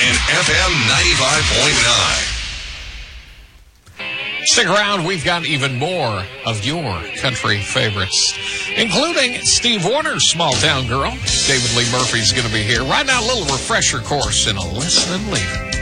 and FM 95.9. Stick around. We've got even more of your country favorites, including Steve Warner's Small Town Girl. David Lee Murphy's going to be here. Right now, a little refresher course in a Listen and Leave It.